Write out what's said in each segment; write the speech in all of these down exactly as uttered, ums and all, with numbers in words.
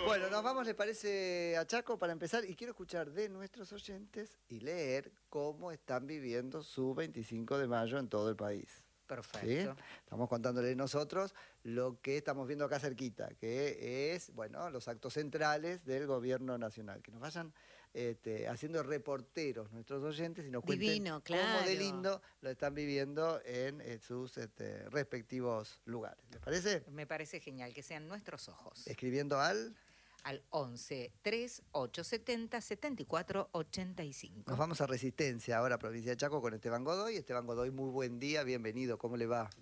Bueno, nos vamos, ¿les parece, a Chaco para empezar? Y quiero escuchar de nuestros oyentes y leer cómo están viviendo su veinticinco de mayo en todo el país. ¿Sí? Perfecto. Estamos contándole nosotros lo que estamos viendo acá cerquita, que es, bueno, los actos centrales del gobierno nacional. Que nos vayan este, haciendo reporteros nuestros oyentes y nos cuenten Divino, cómo de claro. lindo lo están viviendo en, en sus este, respectivos lugares. ¿Les parece? Me parece genial que sean nuestros ojos. Escribiendo al... Al once, tres, ocho setenta, setenta y cuatro ochenta y cinco. Nos vamos a Resistencia, ahora provincia de Chaco, con Esteban Godoy. Esteban Godoy, muy buen día, bienvenido, ¿cómo le va?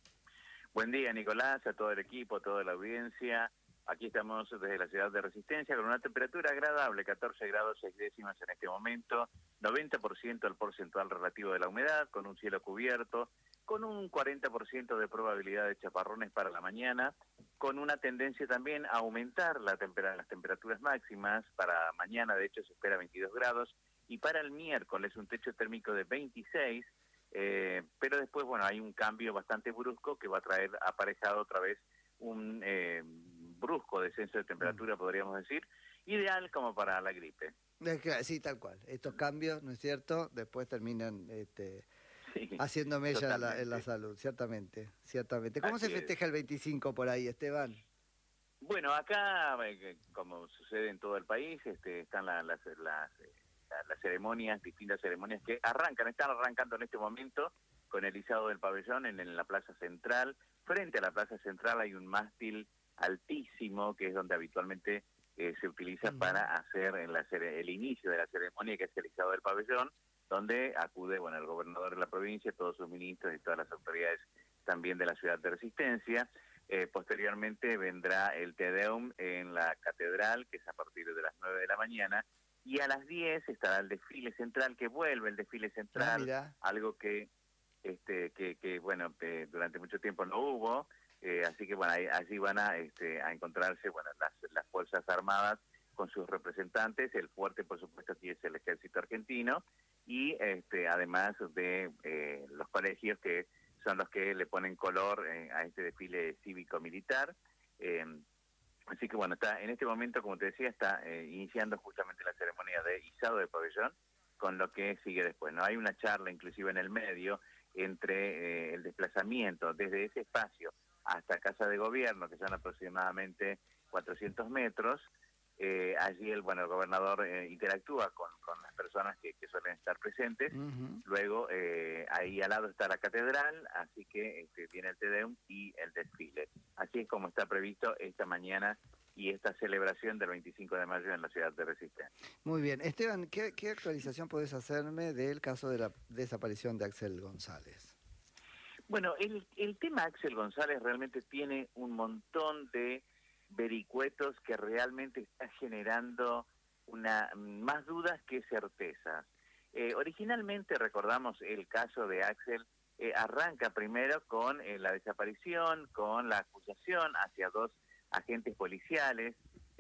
Buen día, Nicolás, a todo el equipo, a toda la audiencia. Aquí estamos desde la ciudad de Resistencia con una temperatura agradable, catorce grados seis décimas en este momento, noventa por ciento el porcentual relativo de la humedad, con un cielo cubierto, con un cuarenta por ciento de probabilidad de chaparrones para la mañana, con una tendencia también a aumentar la tempera- las temperaturas máximas. Para mañana, de hecho, se espera veintidós grados, y para el miércoles un techo térmico de veintiséis, eh, pero después, bueno, hay un cambio bastante brusco que va a traer aparejado otra vez un eh, brusco descenso de temperatura, podríamos decir, ideal como para la gripe. Es que, sí, tal cual. Estos cambios, ¿no es cierto? Después terminan este, Sí, haciendo mella en la, en la totalmente. salud, ciertamente, ciertamente. ¿Cómo Así se es. festeja el veinticinco por ahí, Esteban? Bueno, acá, eh, como sucede en todo el país, este, están la- las, las, eh, la- las ceremonias, distintas ceremonias que arrancan, están arrancando en este momento con el izado del pabellón en, en la Plaza Central. Frente a la Plaza Central hay un mástil altísimo, que es donde habitualmente eh, se utiliza Ujú. para hacer en la cere- el inicio de la ceremonia, que es el izado del pabellón, donde acude, bueno, el gobernador de la provincia, todos sus ministros y todas las autoridades también de la ciudad de Resistencia. Eh, posteriormente vendrá el Te Deum en la catedral, que es a partir de las nueve de la mañana, y a las diez estará el desfile central, que vuelve el desfile Ah, central, mira. algo que, este, que, que bueno, que durante mucho tiempo no hubo, eh, así que bueno, ahí- allí van a, este, a encontrarse, bueno, las, las Fuerzas Armadas con sus representantes. El fuerte, por supuesto, aquí es el Ejército Argentino, y este, además de eh, los colegios, que son los que le ponen color eh, a este desfile cívico-militar. Eh, así que bueno, está en este momento, como te decía, está eh, iniciando justamente la ceremonia de izado de pabellón, con lo que sigue después. No hay una charla inclusive en el medio entre eh, el desplazamiento desde ese espacio hasta Casa de Gobierno, que son aproximadamente cuatrocientos metros. Eh, allí el bueno el gobernador eh, interactúa con, con las personas que, que suelen estar presentes. Ujú. Luego eh, ahí al lado está la catedral, así que este, viene el Te Deum y el desfile. Así es como está previsto esta mañana y esta celebración del veinticinco de mayo en la ciudad de Resistencia. Muy bien. Esteban, ¿qué, qué actualización podés hacerme del caso de la desaparición de Axel González? Bueno, el, el tema Axel González realmente tiene un montón de vericuetos que realmente está generando una más dudas que certezas. Eh, originalmente, recordamos, el caso de Axel eh, arranca primero con eh, la desaparición, con la acusación hacia dos agentes policiales.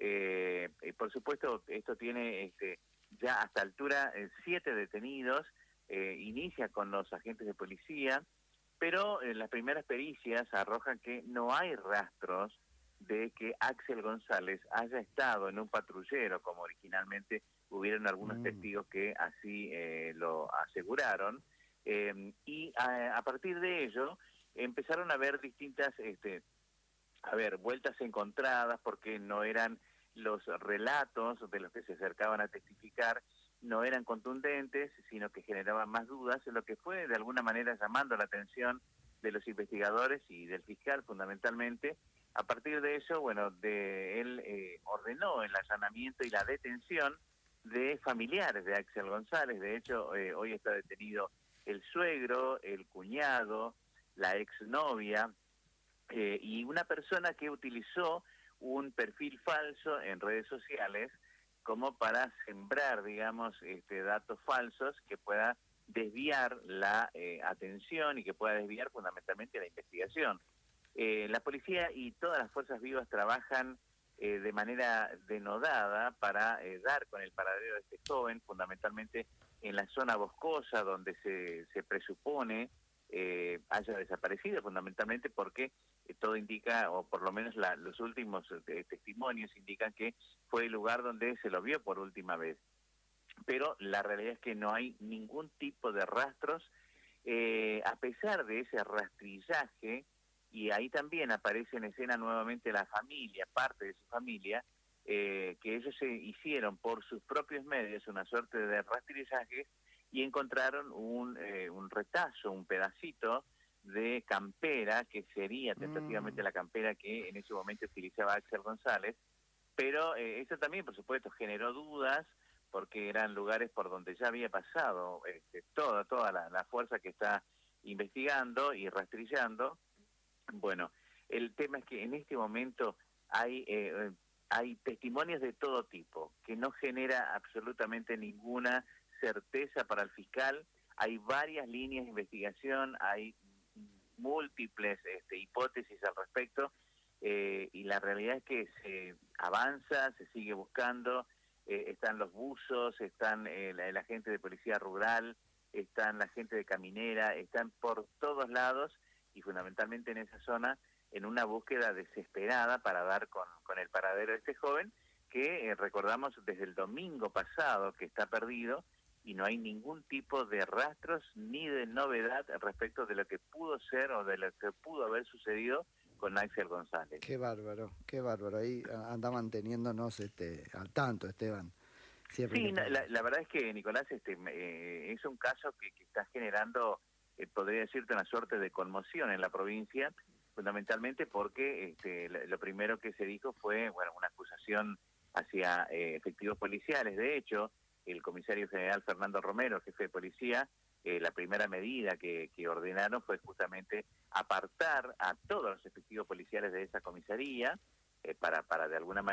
Eh, y por supuesto, esto tiene este, ya hasta altura eh, siete detenidos. Eh, inicia con los agentes de policía, pero eh, las primeras pericias arrojan que no hay rastros de que Axel González haya estado en un patrullero, como originalmente hubieron algunos Mm. testigos que así eh, lo aseguraron. Eh, y a, a partir de ello empezaron a haber distintas, este, a ver, vueltas encontradas, porque no eran los relatos de los que se acercaban a testificar, no eran contundentes, sino que generaban más dudas, lo que fue de alguna manera llamando la atención de los investigadores y del fiscal fundamentalmente. A partir de eso, bueno, de él eh, ordenó el allanamiento y la detención de familiares de Axel González. De hecho, eh, hoy está detenido el suegro, el cuñado, la exnovia, eh, y una persona que utilizó un perfil falso en redes sociales como para sembrar, digamos, este, datos falsos que pueda desviar la eh, atención y que pueda desviar fundamentalmente la investigación. Eh, la policía y todas las fuerzas vivas trabajan eh, de manera denodada para eh, dar con el paradero de este joven, fundamentalmente en la zona boscosa donde se, se presupone eh, haya desaparecido, fundamentalmente porque eh, todo indica, o por lo menos la, los últimos eh, testimonios indican que fue el lugar donde se lo vio por última vez. Pero la realidad es que no hay ningún tipo de rastros, eh, a pesar de ese rastrillaje, y ahí también aparece en escena nuevamente la familia, parte de su familia, eh, que ellos se hicieron por sus propios medios una suerte de rastrillaje y encontraron un, eh, un retazo, un pedacito de campera, que sería tentativamente Mm. la campera que en ese momento utilizaba Axel González, pero eh, eso también, por supuesto, generó dudas, porque eran lugares por donde ya había pasado este, toda, toda la, la fuerza que está investigando y rastrillando. Bueno, el tema es que en este momento hay, eh, hay testimonios de todo tipo, que no genera absolutamente ninguna certeza para el fiscal. Hay varias líneas de investigación, hay múltiples este, hipótesis al respecto, eh, y la realidad es que se avanza, se sigue buscando, eh, están los buzos, están eh, la, la gente de policía rural, están la gente de caminera, están por todos lados y fundamentalmente en esa zona en una búsqueda desesperada para dar con, con el paradero de este joven que eh, recordamos desde el domingo pasado que está perdido y no hay ningún tipo de rastros ni de novedad respecto de lo que pudo ser o de lo que pudo haber sucedido con Axel González. Qué bárbaro, qué bárbaro. Ahí anda manteniéndonos este, al tanto, Esteban. Siempre Sí, que no, la, la verdad es que, Nicolás, este, eh, es un caso que, que está generando, eh, podría decirte, una suerte de conmoción en la provincia, fundamentalmente porque este, lo, lo primero que se dijo fue, bueno, una acusación hacia eh, efectivos policiales. De hecho, el comisario general Fernando Romero, jefe de policía, eh, la primera medida que, que ordenaron fue justamente apartar a todos los efectivos policiales de esa comisaría, eh, para, para de alguna manera